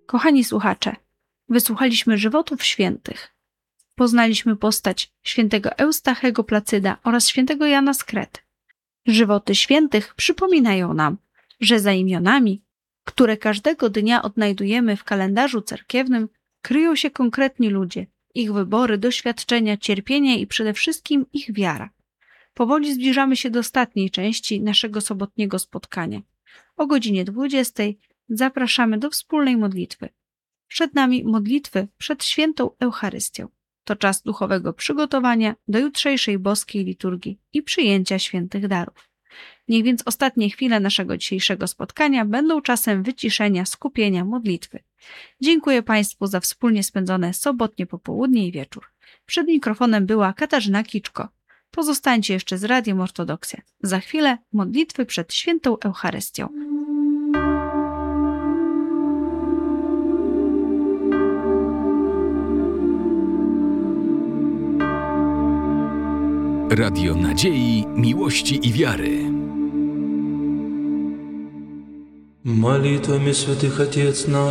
Kochani słuchacze, wysłuchaliśmy żywotów świętych. Poznaliśmy postać świętego Eustachego Placyda oraz świętego Jana z Krety. Żywoty świętych przypominają nam, że za imionami, które każdego dnia odnajdujemy w kalendarzu cerkiewnym, kryją się konkretni ludzie, ich wybory, doświadczenia, cierpienie i przede wszystkim ich wiara. Powoli zbliżamy się do ostatniej części naszego sobotniego spotkania. O godzinie 20 zapraszamy do wspólnej modlitwy. Przed nami modlitwy przed świętą Eucharystią. To czas duchowego przygotowania do jutrzejszej boskiej liturgii i przyjęcia świętych darów. Niech więc ostatnie chwile naszego dzisiejszego spotkania będą czasem wyciszenia, skupienia, modlitwy. Dziękuję Państwu za wspólnie spędzone sobotnie popołudnie i wieczór. Przed mikrofonem była Katarzyna Kiczko. Pozostańcie jeszcze z Radiem Ortodoksja. Za chwilę modlitwy przed świętą Eucharystią. Radio Nadziei, Miłości i Wiary. Молитвами святых Отец наш,